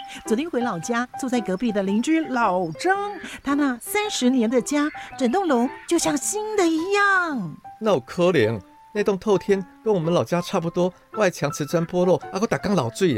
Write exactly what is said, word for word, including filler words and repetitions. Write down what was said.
昨天回老家，坐在隔壁的邻居老张，他那三十年的家，整栋楼就像新的一样。 那有可怜，那栋透天跟我们老家差不多，外墙瓷砖剥落，还有打缸老水，